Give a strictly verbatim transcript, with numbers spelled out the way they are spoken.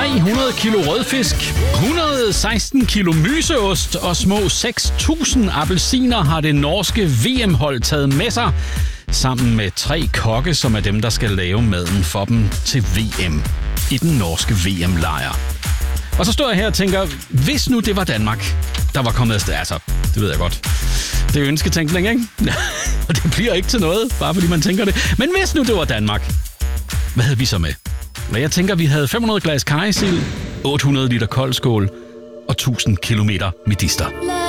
tre hundrede kilo rødfisk, et hundrede og seksten kilo myseost og små seks tusind appelsiner har det norske V M-hold taget med sig, sammen med tre kokke, som er dem, der skal lave maden for dem til V M i den norske V M-lejr. Og så står jeg her og tænker, hvis nu det var Danmark, der var kommet afsted. Altså, det ved jeg godt. Det er ønsketænkning, ikke? Og det bliver ikke til noget, bare fordi man tænker det. Men hvis nu det var Danmark, hvad havde vi så med? Og jeg tænker, vi havde fem hundrede glas karrysild, otte hundrede liter koldskål og tusind kilometer medister.